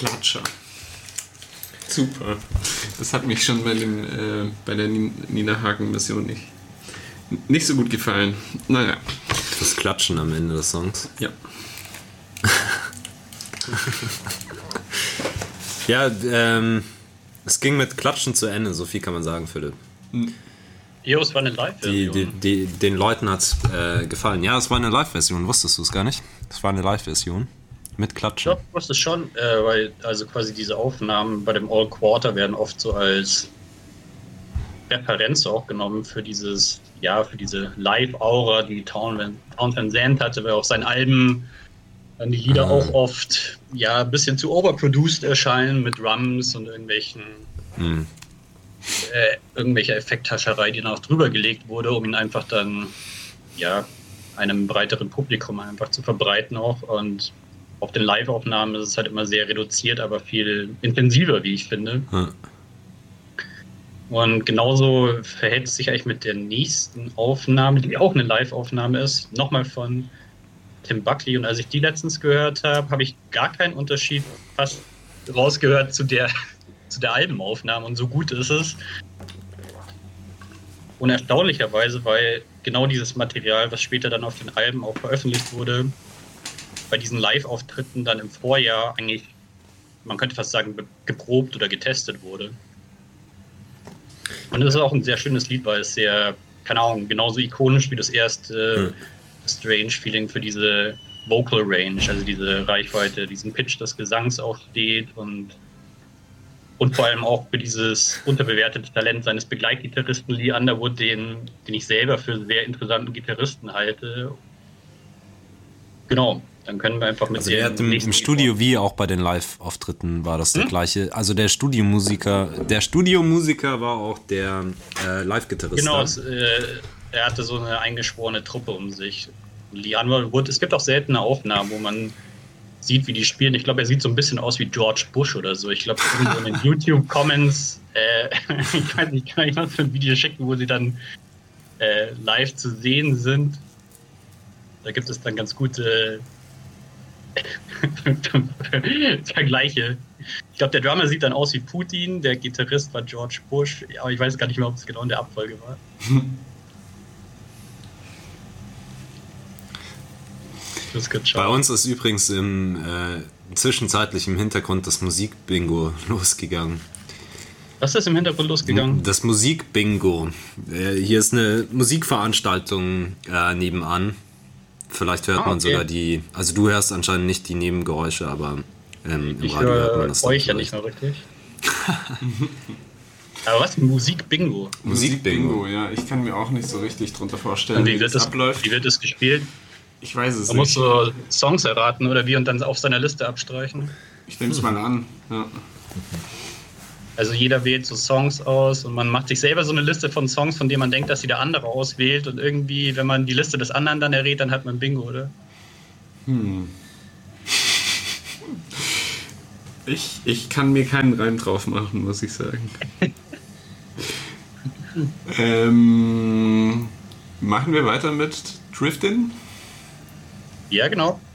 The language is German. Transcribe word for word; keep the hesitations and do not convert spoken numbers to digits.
Klatscher. Super. Das hat mich schon bei, dem, äh, bei der Nina Hagen-Mission nicht, nicht so gut gefallen. Naja. Das Klatschen am Ende des Songs. Ja. Ja, ähm, es ging mit Klatschen zu Ende, so viel kann man sagen, Philipp. Jo, es war eine Live-Version. Die, die, die, den Leuten hat es äh, gefallen. Ja, es war eine Live-Version, wusstest du es gar nicht? Es war eine Live-Version mit Klatschen. Ich wusste es schon, äh, weil also quasi diese Aufnahmen bei dem All Quarter werden oft so als Referenz auch genommen für dieses, ja, für diese Live-Aura, die Town Van Zandt hatte, weil auf seinen Alben dann die Lieder Ah. auch oft ja ein bisschen zu overproduced erscheinen mit Drums und irgendwelchen Hm. äh, irgendwelche Effekthascherei, die dann auch drüber gelegt wurde, um ihn einfach dann ja einem breiteren Publikum einfach zu verbreiten auch. Und auf den Live-Aufnahmen ist es halt immer sehr reduziert, aber viel intensiver, wie ich finde. Hm. Und genauso verhält es sich eigentlich mit der nächsten Aufnahme, die auch eine Live-Aufnahme ist, nochmal von Tim Buckley. Und als ich die letztens gehört habe, habe ich gar keinen Unterschied fast rausgehört zu der, zu der Albenaufnahme. Und so gut ist es. Und erstaunlicherweise, weil genau dieses Material, was später dann auf den Alben auch veröffentlicht wurde, bei diesen Live-Auftritten dann im Vorjahr eigentlich, man könnte fast sagen, geprobt oder getestet wurde. Und das ist auch ein sehr schönes Lied, weil es sehr, keine Ahnung, genauso ikonisch wie das erste Hm. Strange Feeling für diese Vocal Range, also diese Reichweite, diesen Pitch des Gesangs auch steht und, und vor allem auch für dieses unterbewertete Talent seines Begleitgitarristen Lee Underwood, den, den ich selber für einen sehr interessanten Gitarristen halte. Genau, dann können wir einfach mit Also der hat im, im Studio wie auch bei den Live-Auftritten war das der Hm? gleiche. Also der Studiomusiker, der Studiomusiker war auch der äh, Live-Gitarrist. Genau, da. es, äh, er hatte so eine eingeschworene Truppe um sich. Lee Underwood, es gibt auch seltene Aufnahmen, wo man sieht, wie die spielen. Ich glaube, er sieht so ein bisschen aus wie George Bush oder so. Ich glaube, irgendwo in den YouTube-Comments, äh, ich weiß nicht, kann ich was für ein Video schicken, wo sie dann äh, live zu sehen sind. Da gibt es dann ganz gute Vergleiche. Ich glaube, der Drummer sieht dann aus wie Putin, der Gitarrist war George Bush, aber ich weiß gar nicht mehr, ob es genau in der Abfolge war. Das ist Bei uns ist übrigens im äh, zwischenzeitlichen Hintergrund das Musikbingo losgegangen. Was ist im Hintergrund losgegangen? Das Musikbingo. Äh, hier ist eine Musikveranstaltung äh, nebenan. Vielleicht hört Ah, man okay. sogar die. Also du hörst anscheinend nicht die Nebengeräusche, aber ähm, im Ich Radio hört man höre das. euch ja dann nicht vielleicht. mehr richtig. Aber was? Musik-Bingo? Musikbingo. Ja. Ich kann mir auch nicht so richtig drunter vorstellen, Und wie, wie wird, das das, abläuft. wie wird das gespielt? Ich weiß es Man muss nicht. so Songs erraten oder wie und dann auf seiner Liste abstreichen. Ich nehme es mal an. Ja. Also jeder wählt so Songs aus und man macht sich selber so eine Liste von Songs, von denen man denkt, dass sie der andere auswählt. Und irgendwie, wenn man die Liste des anderen dann errät, dann hat man Bingo, oder? Hm. Ich, ich kann mir keinen Reim drauf machen, muss ich sagen. ähm, machen wir weiter mit Driftin'? Ja, genau.